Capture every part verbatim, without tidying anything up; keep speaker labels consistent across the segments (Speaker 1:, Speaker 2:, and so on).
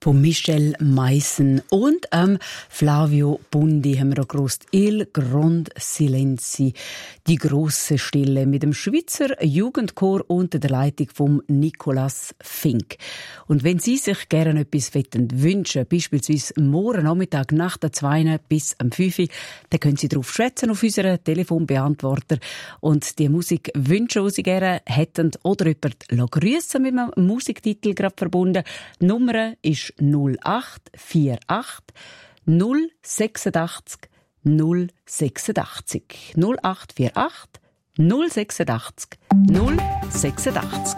Speaker 1: von Michel Meissen und ähm, Flavio Bundi haben wir auch gelost. Il Grand Silenzi, die grosse Stille, mit dem Schweizer Jugendchor unter der Leitung von Nicolas Fink. Und wenn Sie sich gerne etwas wünschen, beispielsweise morgen Nachmittag nach der zwei bis am fünf, dann können Sie darauf schwätzen auf unseren Telefonbeantworter und die Musik wünschen, die Sie gerne hätten oder jemanden grüssen mit einem Musiktitel gerade verbunden. Die Nummer ist null acht vier acht null sechsundachtzig null sechsundachtzig. null acht vier acht null sechsundachtzig null sechsundachtzig.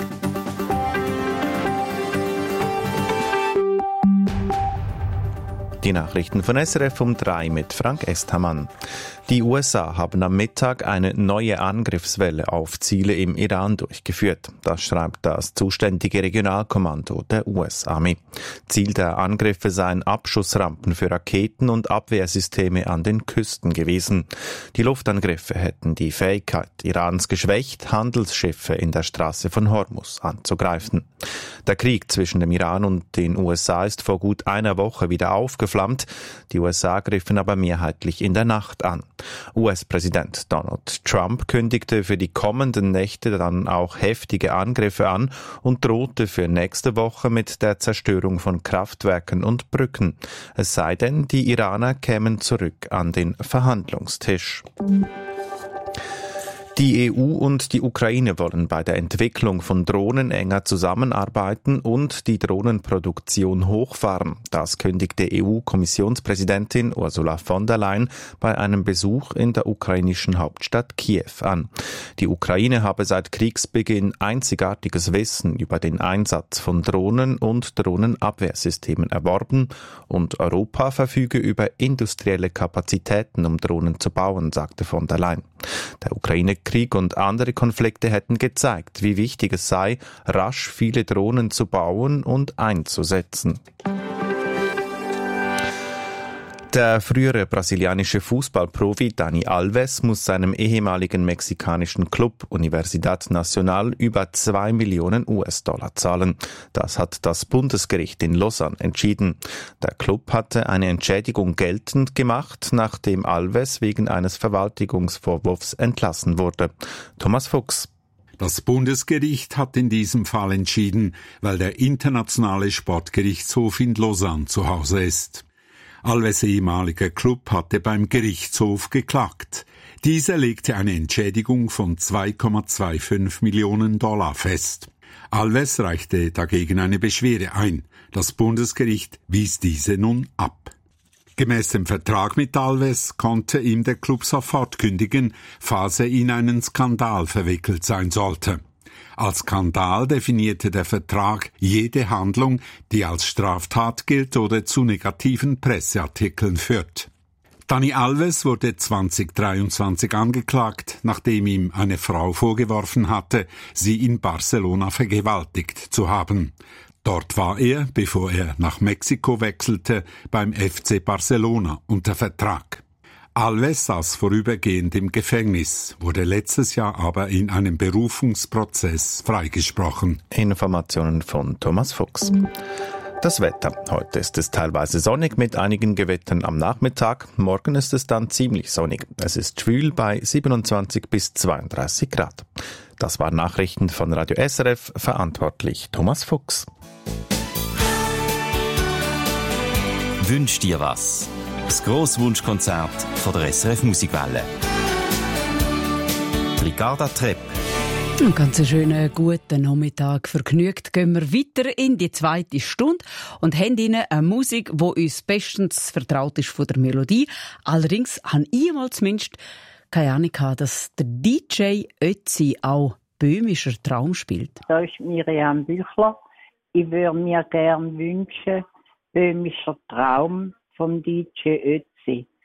Speaker 2: Die Nachrichten von S R F um drei mit Frank Esthamann. Die U S A haben am Mittag eine neue Angriffswelle auf Ziele im Iran durchgeführt. Das schreibt das zuständige Regionalkommando der U S-Armee. Ziel der Angriffe seien Abschussrampen für Raketen und Abwehrsysteme an den Küsten gewesen. Die Luftangriffe hätten die Fähigkeit Irans geschwächt, Handelsschiffe in der Straße von Hormuz anzugreifen. Der Krieg zwischen dem Iran und den U S A ist vor gut einer Woche wieder aufgeflammt. Die U S A griffen aber mehrheitlich in der Nacht an. U S-Präsident Donald Trump kündigte für die kommenden Nächte dann auch heftige Angriffe an und drohte für nächste Woche mit der Zerstörung von Kraftwerken und Brücken. Es sei denn, die Iraner kämen zurück an den Verhandlungstisch. Die E U und die Ukraine wollen bei der Entwicklung von Drohnen enger zusammenarbeiten und die Drohnenproduktion hochfahren. Das kündigte E U-Kommissionspräsidentin Ursula von der Leyen bei einem Besuch in der ukrainischen Hauptstadt Kiew an. Die Ukraine habe seit Kriegsbeginn einzigartiges Wissen über den Einsatz von Drohnen und Drohnenabwehrsystemen erworben und Europa verfüge über industrielle Kapazitäten, um Drohnen zu bauen, sagte von der Leyen. Der Ukraine-Krieg und andere Konflikte hätten gezeigt, wie wichtig es sei, rasch viele Drohnen zu bauen und einzusetzen. Der frühere brasilianische Fußballprofi Dani Alves muss seinem ehemaligen mexikanischen Club Universidad Nacional über zwei Millionen U S-Dollar zahlen. Das hat das Bundesgericht in Lausanne entschieden. Der Club hatte eine Entschädigung geltend gemacht, nachdem Alves wegen eines Verwaltungsvorwurfs entlassen wurde. Thomas Fuchs.
Speaker 3: Das Bundesgericht hat in diesem Fall entschieden, weil der internationale Sportgerichtshof in Lausanne zu Hause ist. Alves' ehemaliger Club hatte beim Gerichtshof geklagt. Dieser legte eine Entschädigung von zwei Komma fünfundzwanzig Millionen Dollar fest. Alves reichte dagegen eine Beschwerde ein. Das Bundesgericht wies diese nun ab. Gemäß dem Vertrag mit Alves konnte ihm der Club sofort kündigen, falls er in einen Skandal verwickelt sein sollte. Als Skandal definierte der Vertrag jede Handlung, die als Straftat gilt oder zu negativen Presseartikeln führt. Dani Alves wurde zwanzig dreiundzwanzig angeklagt, nachdem ihm eine Frau vorgeworfen hatte, sie in Barcelona vergewaltigt zu haben. Dort war er, bevor er nach Mexiko wechselte, beim F C Barcelona unter Vertrag. Alves saß vorübergehend im Gefängnis, wurde letztes Jahr aber in einem Berufungsprozess freigesprochen.
Speaker 2: Informationen von Thomas Fuchs. Das Wetter. Heute ist es teilweise sonnig mit einigen Gewittern am Nachmittag. Morgen ist es dann ziemlich sonnig. Es ist schwül bei siebenundzwanzig bis zweiunddreißig Grad. Das waren Nachrichten von Radio S R F, verantwortlich Thomas Fuchs.
Speaker 4: Wünsch dir was? Das Grosswunschkonzert von der S R F Musikwelle. Ricarda Trepp.
Speaker 1: Einen ganz schönen guten Nachmittag. Vergnügt gehen wir weiter in die zweite Stunde und haben Ihnen eine Musik, die uns bestens vertraut ist von der Melodie. Allerdings habe ich mal zumindest keine Ahnung gehabt, dass der D J Ötzi auch böhmischer Traum spielt.
Speaker 5: Da ist Miriam Büchler. Ich würde mir gerne wünschen, böhmischer Traum vom D J Ötzi.